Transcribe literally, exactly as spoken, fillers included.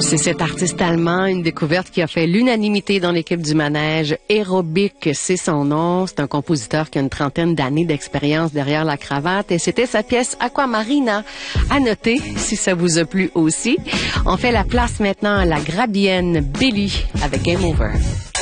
C'est cet artiste allemand, une découverte qui a fait l'unanimité dans l'équipe du manège. Aerobic, c'est son nom. C'est un compositeur qui a une trentaine d'années d'expérience derrière la cravate et c'était sa pièce Aquamarina. À noter, si ça vous a plu aussi. On fait la place maintenant à la grabienne Billy avec Game Over.